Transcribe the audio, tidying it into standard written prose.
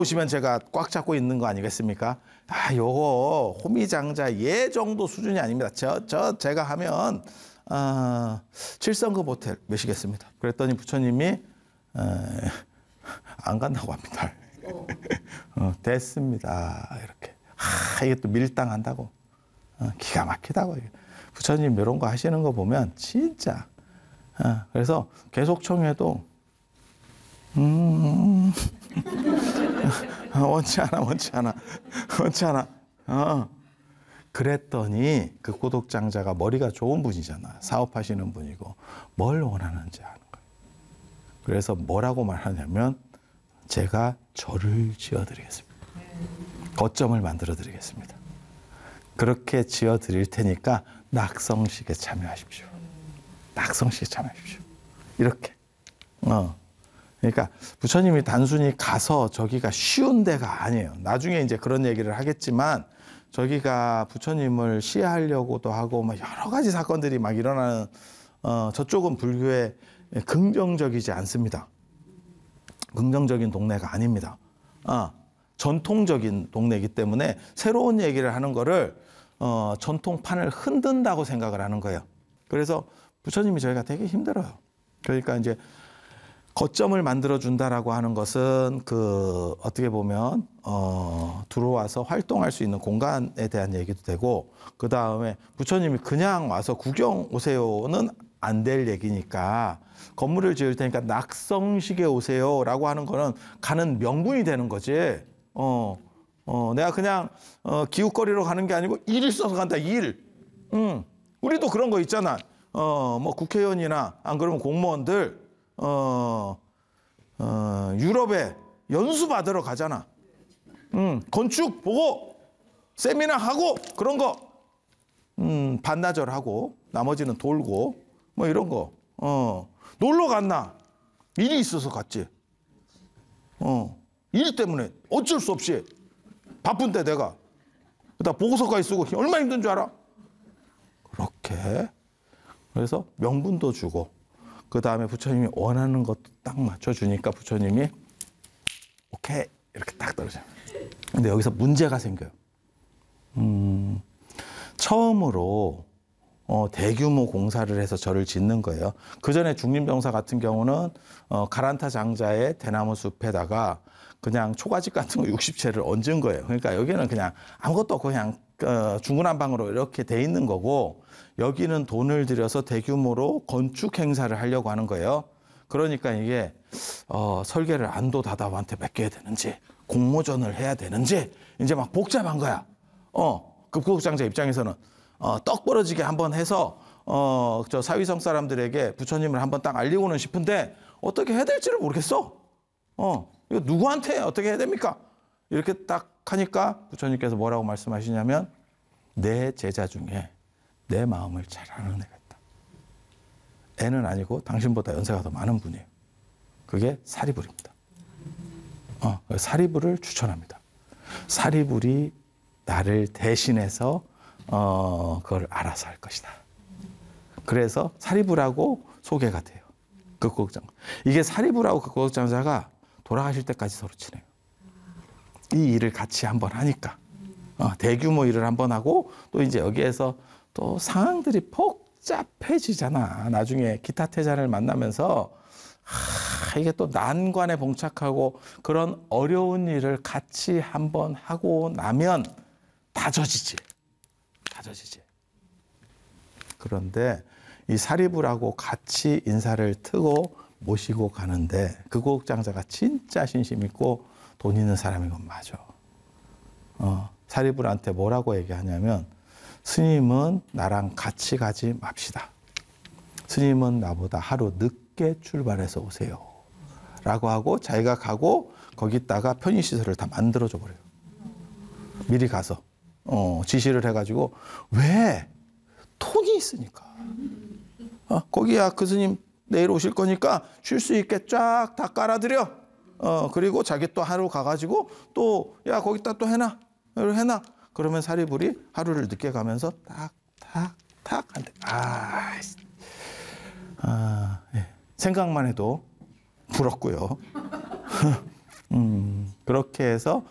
보시면 제가 꽉 잡고 있는 거 아니겠습니까? 아, 요거 호미장자 예 정도 수준이 아닙니다. 제가 하면 7성급 호텔 몇이겠습니다. 그랬더니 부처님이 안 간다고 합니다. 됐습니다. 이렇게. 이게 또 밀당한다고. 기가 막히다고. 부처님 이런 거 하시는 거 보면 진짜. 그래서 계속 청해도 원치 않아. 그랬더니 그 고독장자가 머리가 좋은 분이잖아. 사업하시는 분이고 뭘 원하는지 아는 거예요. 그래서 뭐라고 말하냐면 제가 절을 지어드리겠습니다. 거점을 만들어드리겠습니다. 그렇게 지어드릴 테니까 낙성식에 참여하십시오. 낙성식에 참여하십시오. 이렇게. 그러니까 부처님이 단순히 가서 저기가 쉬운 데가 아니에요. 나중에 이제 그런 얘기를 하겠지만 저기가 부처님을 시해하려고도 하고 막 여러 가지 사건들이 막 일어나는 저쪽은 불교에 긍정적이지 않습니다. 긍정적인 동네가 아닙니다. 전통적인 동네이기 때문에 새로운 얘기를 하는 거를 전통판을 흔든다고 생각을 하는 거예요. 그래서 부처님이 저희가 되게 힘들어요. 그러니까 이제 거점을 만들어 준다라고 하는 것은 그 어떻게 보면 들어와서 활동할 수 있는 공간에 대한 얘기도 되고, 그 다음에 부처님이 그냥 와서 구경 오세요는 안 될 얘기니까 건물을 지을 테니까 낙성식에 오세요라고 하는 거는 가는 명분이 되는 거지. 내가 그냥 기웃거리로 가는 게 아니고 일 있어서 간다. 일. 우리도 그런 거 있잖아. 뭐 국회의원이나 안 그러면 공무원들 유럽에 연수 받으러 가잖아. 건축 보고 세미나 하고 그런 거 반나절 하고 나머지는 돌고 뭐 이런 거. 놀러 갔나? 일이 있어서 갔지. 일 때문에 어쩔 수 없이 바쁜데 내가 그다 보고서까지 쓰고 얼마나 힘든 줄 알아? 그렇게. 그래서 명분도 주고 그 다음에 부처님이 원하는 것도 딱 맞춰주니까 부처님이 오케이 이렇게 딱 떨어져요. 근데 여기서 문제가 생겨요. 처음으로 대규모 공사를 해서 절을 짓는 거예요. 그 전에 중림정사 같은 경우는 가란타 장자의 대나무 숲에다가 그냥 초가집 같은 거 60채를 얹은 거예요. 그러니까 여기는 그냥 아무것도 없고 그냥 중구난방으로 이렇게 돼 있는 거고, 여기는 돈을 들여서 대규모로 건축 행사를 하려고 하는 거예요. 그러니까 이게 설계를 안도 다다한테 맡겨야 되는지 공모전을 해야 되는지 이제 막 복잡한 거야. 그 구독장자 입장에서는 떡 벌어지게 한번 해서 저 사위성 사람들에게 부처님을 한번 딱 알리고는 싶은데 어떻게 해야 될지를 모르겠어. 이거 누구한테 어떻게 해야 됩니까? 이렇게 딱 하니까 부처님께서 뭐라고 말씀하시냐면 내 제자 중에 내 마음을 잘 아는 애가 있다. 애는 아니고 당신보다 연세가 더 많은 분이에요. 그게 사리불입니다. 사리불을 추천합니다. 사리불이 나를 대신해서 그걸 알아서 할 것이다. 그래서 사리불하고 소개가 돼요. 그 고독장. 이게 사리불하고 그 고독장자가 돌아가실 때까지 서로 친해요. 이 일을 같이 한번 하니까. 대규모 일을 한번 하고 또 이제 여기에서 또 상황들이 복잡해지잖아. 나중에 기타 태자를 만나면서 이게 또 난관에 봉착하고 그런 어려운 일을 같이 한번 하고 나면 다져지지. 그런데 이 사리불하고 같이 인사를 트고 모시고 가는데 그 고독장자가 진짜 신심 있고 돈 있는 사람인 건 맞아. 사리불한테 뭐라고 얘기하냐면 스님은 나랑 같이 가지 맙시다. 스님은 나보다 하루 늦게 출발해서 오세요. 라고 하고 자기가 가고 거기다가 편의시설을 다 만들어줘 버려요. 미리 가서 지시를 해가지고. 왜? 돈이 있으니까. 거기야 그 스님 내일 오실 거니까 쉴 수 있게 쫙 다 깔아드려. 그리고 자기 또 하루 가가지고 또 야 거기다 또 해놔. 그러면 사리불이 하루를 늦게 가면서 탁탁탁 한대. 예. 생각만 해도 부럽고요. 그렇게 해서